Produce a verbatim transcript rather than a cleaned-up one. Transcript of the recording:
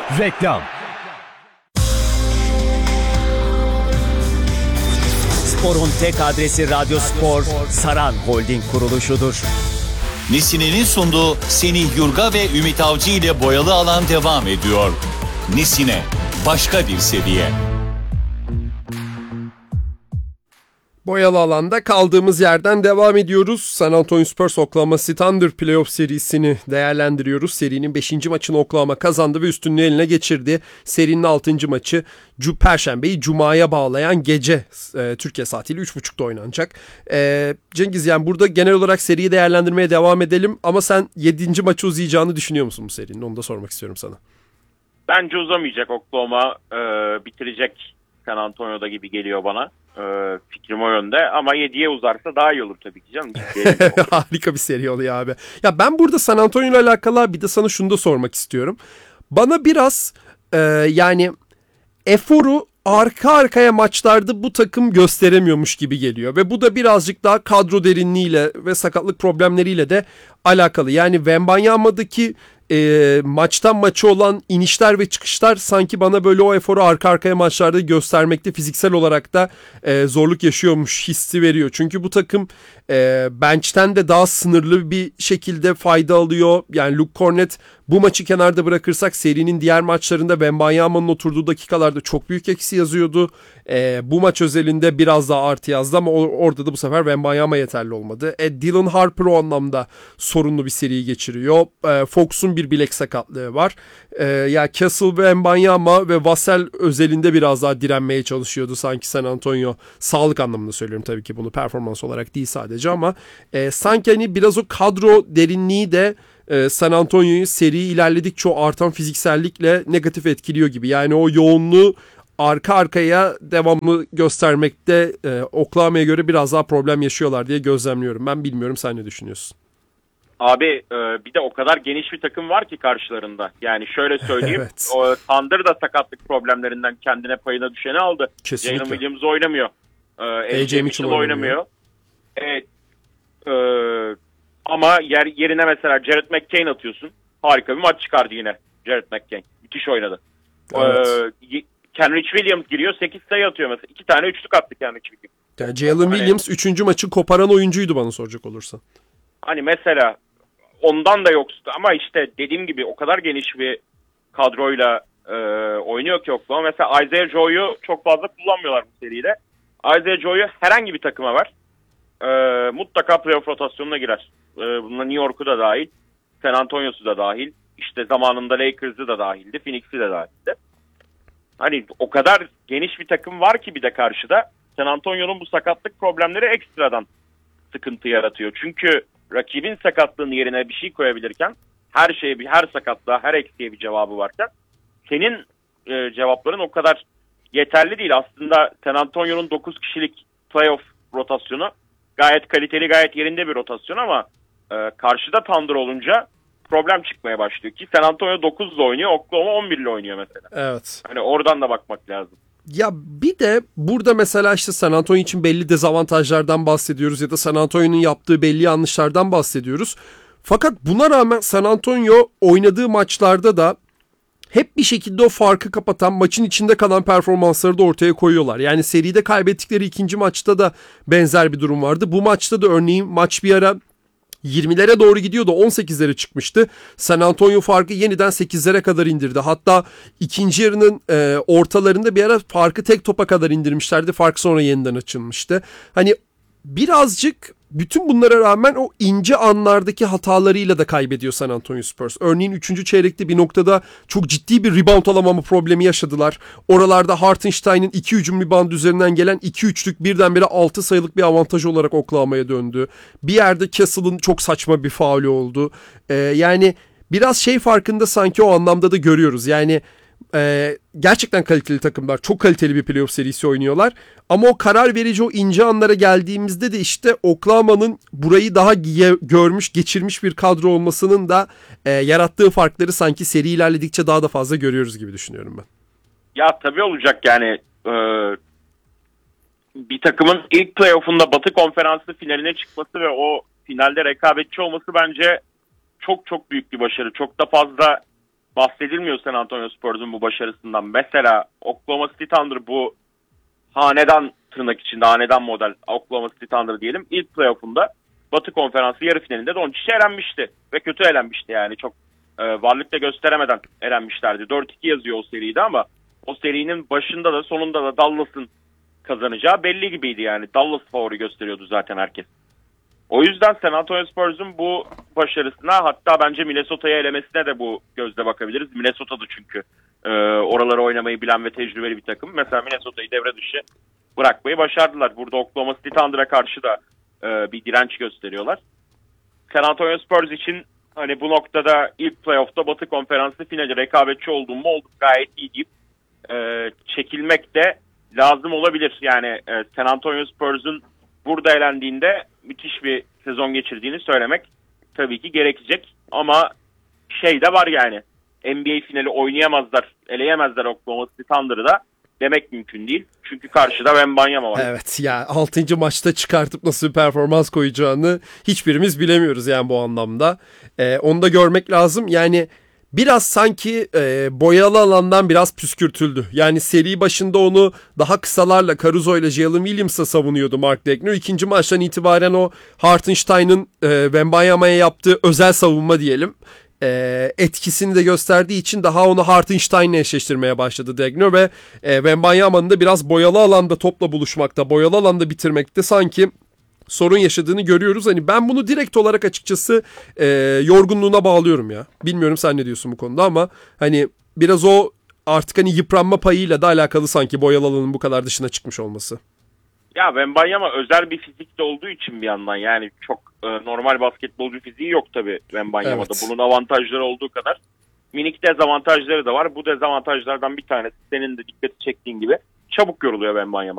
Reklam. Spor'un tek adresi Radyo Spor, Saran Holding kuruluşudur. Nisine'nin sunduğu Semih Yurga ve Ümit Avcı ile Boyalı Alan devam ediyor. Nisine, başka bir seviye. Boyalı Alan'da kaldığımız yerden devam ediyoruz. San Antonio Spurs Oklahoma City Thunder Playoff serisini değerlendiriyoruz. Serinin beşinci maçını Oklahoma kazandı ve üstünlüğü eline geçirdi. Serinin altıncı maçı Perşembeyi Cuma'ya bağlayan gece e, Türkiye saatiyle üç buçukta oynanacak. E, Cengiz, yani burada genel olarak seriyi değerlendirmeye devam edelim ama sen yedinci maçı uzayacağını düşünüyor musun bu serinin? Onu da sormak istiyorum sana. Bence uzamayacak. Oklahoma e, bitirecek San Antonio'da gibi geliyor bana. E, fikrim o yönde ama yediye uzarsa daha iyi olur tabii ki canım. Harika bir seri oluyor abi. Ya ben burada San Antonio ile alakalı bir de sana şunu da sormak istiyorum. Bana biraz e, yani eforu arka arkaya maçlarda bu takım gösteremiyormuş gibi geliyor. Ve bu da birazcık daha kadro derinliğiyle ve sakatlık problemleriyle de alakalı. Yani Wembanyama'daki E, maçtan maça olan inişler ve çıkışlar sanki bana böyle o eforu arka arkaya maçlarda göstermekte fiziksel olarak da e, zorluk yaşıyormuş hissi veriyor. Çünkü bu takım e, bench'ten de daha sınırlı bir şekilde fayda alıyor. Yani Luke Kornet, bu maçı kenarda bırakırsak serinin diğer maçlarında Wembanyama'nın oturduğu dakikalarda çok büyük eksi yazıyordu. E, bu maç özelinde biraz daha artı yazdı ama or- orada da bu sefer Wembanyama yeterli olmadı. E, Dylan Harper o anlamda sorunlu bir seri geçiriyor. E, Fox'un bir bilek sakatlığı var. E, ya Kessel ve Wembanyama ve Vassell özelinde biraz daha direnmeye çalışıyordu sanki San Antonio. Sağlık anlamında söylüyorum tabii ki, bunu performans olarak değil sadece ama e, sanki hani biraz o kadro derinliği de e, San Antonio'yu seri ilerledikçe o artan fiziksellikle negatif etkiliyor gibi. Yani o yoğunluğu arka arkaya devamlı göstermekte e, Oklahoma'ya göre biraz daha problem yaşıyorlar diye gözlemliyorum. Ben bilmiyorum, sen ne düşünüyorsun? Abi e, bir de o kadar geniş bir takım var ki karşılarında. Yani şöyle söyleyeyim. Evet. O Thunder da sakatlık problemlerinden kendine payına düşeni aldı. Kesinlikle. Jalen Williams oynamıyor. E, A J Mitchell oynamıyor. Evet. E, ama yer, yerine mesela Jared McCain atıyorsun. Harika bir maç çıkardı yine Jared McCain. Müthiş oynadı. Evet. E, Kenrich Williams giriyor, sekiz sayı atıyor mesela. iki tane üçlük attı Kenrich Williams. Yani Jalen hani, Williams üçüncü maçı koparan oyuncuydu bana soracak olursan. Hani mesela ondan da yoksun ama işte dediğim gibi o kadar geniş bir kadroyla e, oynuyor ki Oklahoma. Mesela Isaiah Joe'yu çok fazla kullanmıyorlar bu seride. Isaiah Joe'yu herhangi bir takıma ver. E, mutlaka playoff rotasyonuna girer. E, bununla New York'u da dahil, San Antonio'su da dahil, işte zamanında Lakers'ı da dahildi, Phoenix'i de dahildi. Hani o kadar geniş bir takım var ki bir de karşıda. San Antonio'nun bu sakatlık problemleri ekstradan sıkıntı yaratıyor. Çünkü rakibin sakatlığının yerine bir şey koyabilirken, her şeye, her sakatlığa, her eksiğe bir cevabı varken senin e, cevapların o kadar yeterli değil. Aslında San Antonio'nun dokuz kişilik playoff rotasyonu gayet kaliteli, gayet yerinde bir rotasyon ama e, karşıda Thunder olunca problem çıkmaya başlıyor ki San Antonio dokuz ile oynuyor, Oklahoma on bir ile oynuyor mesela. Evet. Hani oradan da bakmak lazım. Ya bir de burada mesela işte San Antonio için belli dezavantajlardan bahsediyoruz ya da San Antonio'nun yaptığı belli yanlışlardan bahsediyoruz. Fakat buna rağmen San Antonio oynadığı maçlarda da hep bir şekilde o farkı kapatan, maçın içinde kalan performansları da ortaya koyuyorlar. Yani seride kaybettikleri ikinci maçta da benzer bir durum vardı. Bu maçta da örneğin maç bir ara yirmilere doğru gidiyordu, on sekizlere çıkmıştı. San Antonio farkı yeniden sekizlere kadar indirdi. Hatta ikinci yarının e, ortalarında bir ara farkı tek topa kadar indirmişlerdi. Fark sonra yeniden açılmıştı. Hani birazcık bütün bunlara rağmen o ince anlardaki hatalarıyla da kaybediyor San Antonio Spurs. Örneğin üçüncü çeyrekte bir noktada çok ciddi bir rebound alamama problemi yaşadılar. Oralarda Hartenstein'in iki hücum rebound üzerinden gelen iki üçlük birdenbire altı sayılık bir avantaj olarak Oklahoma'ya döndü. Bir yerde Kessel'ın çok saçma bir faulü oldu. Ee, yani biraz şey farkında sanki o anlamda da görüyoruz. Yani Ee, gerçekten kaliteli takımlar, çok kaliteli bir playoff serisi oynuyorlar ama o karar verici, o ince anlara geldiğimizde de işte Oklahoma'nın burayı daha ge- görmüş, geçirmiş bir kadro olmasının da e, yarattığı farkları sanki seri ilerledikçe daha da fazla görüyoruz gibi düşünüyorum ben. Ya tabii olacak yani e, bir takımın ilk playoff'unda Batı Konferansı finaline çıkması ve o finalde rekabetçi olması bence çok çok büyük bir başarı. Çok da fazla bahsedilmiyor San Antonio Spurs'un bu başarısından. Mesela Oklahoma City Thunder bu hanedan tırnak içinde hanedan model Oklahoma City Thunder diyelim. İlk playoff'unda Batı Konferansı yarı finalinde Doncic'e elenmişti. Ve kötü elenmişti yani. Çok e, varlık da gösteremeden elenmişlerdi. dört iki yazıyor o seride ama o serinin başında da sonunda da Dallas'ın kazanacağı belli gibiydi yani. Dallas favori gösteriyordu zaten herkes. O yüzden San Antonio Spurs'un bu başarısına, hatta bence Minnesota'ya elemesine de bu gözle bakabiliriz. Minnesota'da çünkü e, oraları oynamayı bilen ve tecrübeli bir takım. Mesela Minnesota'yı devre dışı bırakmayı başardılar. Burada Oklahoma City Thunder'a karşı da e, bir direnç gösteriyorlar. San Antonio Spurs için hani bu noktada ilk playoff'ta Batı Konferansı finali rekabetçi oldum mu olduk gayet iyi deyip e, çekilmek de lazım olabilir. Yani e, San Antonio Spurs'un burada elendiğinde müthiş bir sezon geçirdiğini söylemek tabii ki gerekecek. Ama şey de var yani, N B A finali oynayamazlar, eleyemezler Oklahoma City Thunder'ı da demek mümkün değil. Çünkü karşıda Wembanyama var. Evet ya, altıncı maçta çıkartıp nasıl bir performans koyacağını hiçbirimiz bilemiyoruz yani bu anlamda. Ee, onu da görmek lazım. Yani biraz sanki e, boyalı alandan biraz püskürtüldü. Yani seri başında onu daha kısalarla Caruso ile Jalen Williams'a savunuyordu Mark Daigneault. İkinci maçtan itibaren o Hartenstein'ın e, Wembanyama'ya yaptığı özel savunma diyelim, e, etkisini de gösterdiği için daha onu Hartenstein'le eşleştirmeye başladı Daigneault ve e, Wembanyama'nın da biraz boyalı alanda topla buluşmakta, boyalı alanda bitirmekte sanki sorun yaşadığını görüyoruz. Hani ben bunu direkt olarak açıkçası e, yorgunluğuna bağlıyorum ya. Bilmiyorum sen ne diyorsun bu konuda ama hani biraz o artık hani yıpranma payıyla da alakalı sanki boyalı alanın bu kadar dışına çıkmış olması. Ya Wembanyama özel bir fizikte olduğu için bir yandan yani çok e, normal basketbolcu fiziği yok tabii Wembanyama'da. Evet. Bunun avantajları olduğu kadar minik dezavantajları da var. Bu dezavantajlardan bir tanesi senin de dikkati çektiğin gibi çabuk yoruluyor Wembanyama.